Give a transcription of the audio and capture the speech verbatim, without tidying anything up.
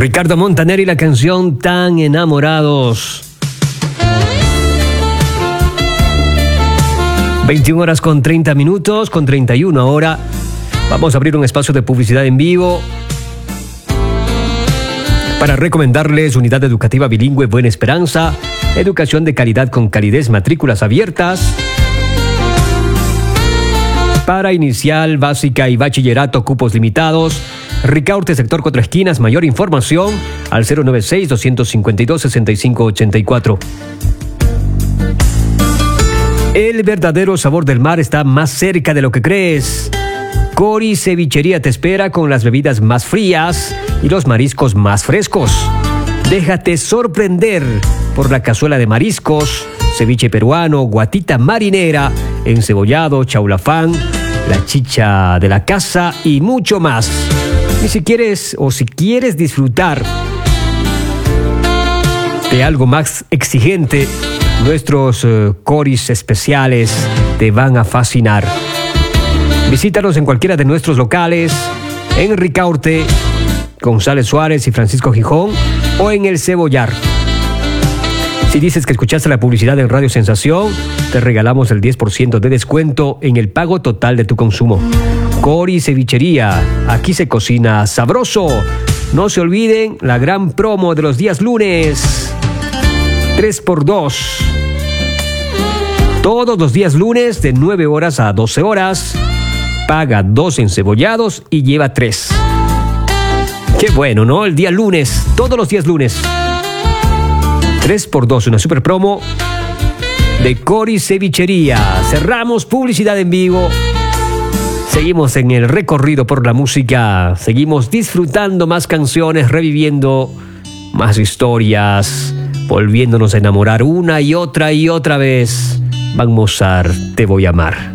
Ricardo Montaner y la canción Tan Enamorados. veintiuna horas con treinta minutos, con treinta y una ahora. Vamos a abrir un espacio de publicidad en vivo para recomendarles Unidad Educativa Bilingüe Buena Esperanza, educación de calidad con calidez, matrículas abiertas. Para inicial, básica y bachillerato, cupos limitados. Ricaurte, sector Cuatro Esquinas. Mayor información al cero noventa y seis, doscientos cincuenta y dos, sesenta y cinco ochenta y cuatro. El verdadero sabor del mar está más cerca de lo que crees. Cori Cevichería te espera con las bebidas más frías y los mariscos más frescos. Déjate sorprender por la cazuela de mariscos, ceviche peruano, guatita marinera, encebollado, chaulafán, la chicha de la casa y mucho más. Y si quieres o si quieres disfrutar de algo más exigente, nuestros uh, coris especiales te van a fascinar. Visítanos en cualquiera de nuestros locales, en Ricaurte, González Suárez y Francisco Gijón, o en El Cebollar. Si dices que escuchaste la publicidad en Radio Sensación, te regalamos el diez por ciento de descuento en el pago total de tu consumo. Cori Cevichería, aquí se cocina sabroso. No se olviden la gran promo de los días lunes. tres por dos. Todos los días lunes de nueve horas a doce horas. Paga dos encebollados y lleva tres. Qué bueno, ¿no? El día lunes, todos los días lunes. tres por dos, una super promo de Cori Cevichería. Cerramos publicidad en vivo. Seguimos en el recorrido por la música. Seguimos disfrutando más canciones, reviviendo más historias, volviéndonos a enamorar una y otra y otra vez. Van Mozart, Te voy a amar.